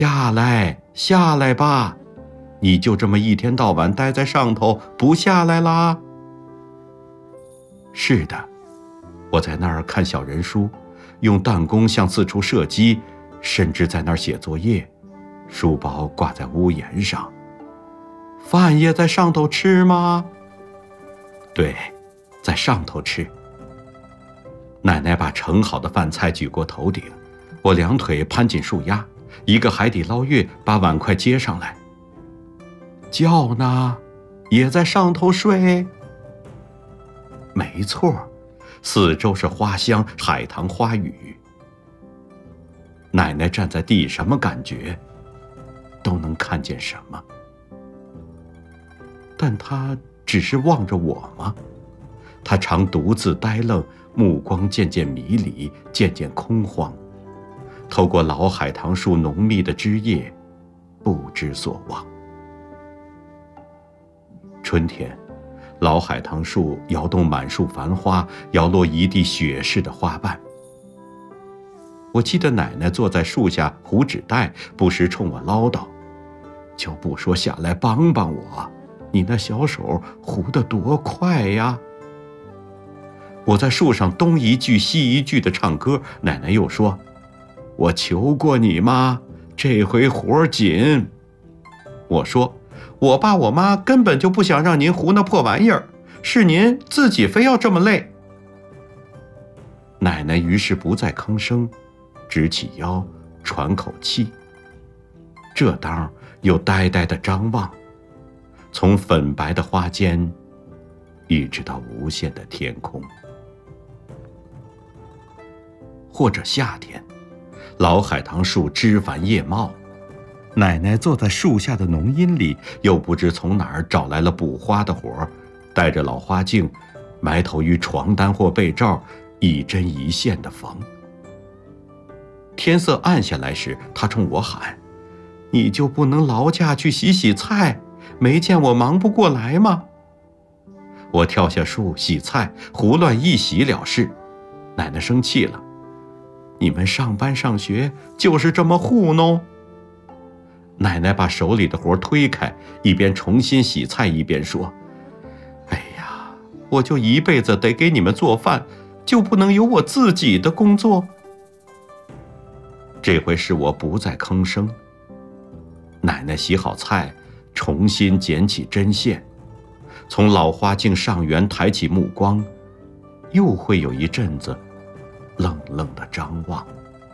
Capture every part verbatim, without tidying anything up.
下来，下来吧！你就这么一天到晚待在上头，不下来啦？是的，我在那儿看小人书，用弹弓向四处射击，甚至在那儿写作业，书包挂在屋檐上。饭也在上头吃吗？对，在上头吃。奶奶把盛好的饭菜举过头顶，我两腿攀进树丫，一个海底捞月把碗筷接上来。觉呢，也在上头睡。没错，四周是花香，海棠花雨。奶奶站在地，什么感觉都能看见什么。但她只是望着我吗？她常独自呆愣，目光渐渐迷离，渐渐空荒，透过老海棠树浓密的枝叶，不知所望。春天，老海棠树摇动满树繁花，摇落一地雪似的花瓣。我记得奶奶坐在树下糊纸袋，不时冲我唠叨：“就不说下来帮帮我，你那小手糊得多快呀！”我在树上东一句西一句的唱歌，奶奶又说：“我求过你吗？这回活紧。”我说：“我爸我妈根本就不想让您糊那破玩意儿，是您自己非要这么累。”奶奶于是不再吭声，直起腰，喘口气。这当又呆呆地张望，从粉白的花间，一直到无限的天空。或者夏天，老海棠树枝繁叶茂，奶奶坐在树下的浓荫里，又不知从哪儿找来了补花的活儿，带着老花镜，埋头于床单或被罩，一针一线的缝。天色暗下来时，她冲我喊：“你就不能劳驾去洗洗菜？没见我忙不过来吗？”我跳下树洗菜，胡乱一洗了事。奶奶生气了：“你们上班上学就是这么糊弄？”奶奶把手里的活推开，一边重新洗菜，一边说：“哎呀，我就一辈子得给你们做饭，就不能有我自己的工作？”这回是我不再吭声。奶奶洗好菜，重新捡起针线，从老花镜上缘抬起目光，又会有一阵子愣愣的张望。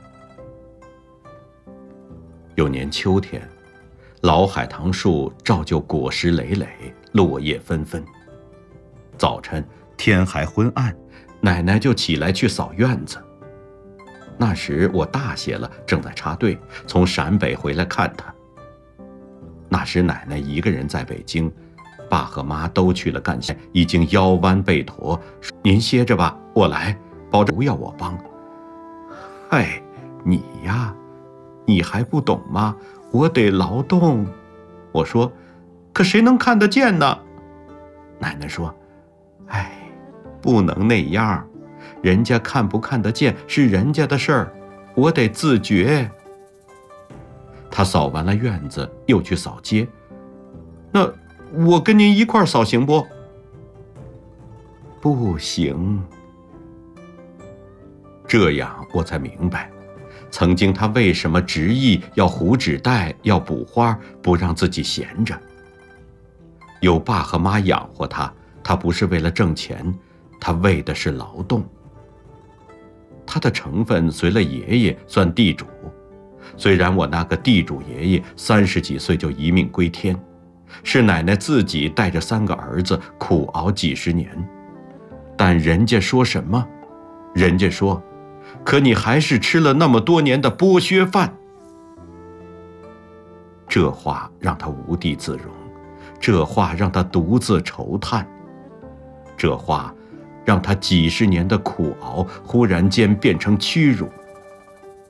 有年秋天，老海棠树照旧果实累累，落叶纷纷。早晨天还昏暗，奶奶就起来去扫院子。那时我大些了，正在插队，从陕北回来看她。那时奶奶一个人在北京，爸和妈都去了干线，已经腰弯背驼。您歇着吧，我来，保证不要我帮。嗨，你呀，你还不懂吗？我得劳动。我说，可谁能看得见呢？奶奶说，哎，不能那样，人家看不看得见是人家的事儿，我得自觉。他扫完了院子，又去扫街。那我跟您一块儿扫行不？不行。这样我才明白，曾经他为什么执意要糊纸袋，要补花，不让自己闲着。有爸和妈养活他，他不是为了挣钱，他为的是劳动。他的成分随了爷爷算地主，虽然我那个地主爷爷三十几岁就一命归天，是奶奶自己带着三个儿子苦熬几十年，但人家说什么？人家说，可你还是吃了那么多年的剥削饭。这话让他无地自容，这话让他独自愁叹，这话让他几十年的苦熬忽然间变成屈辱。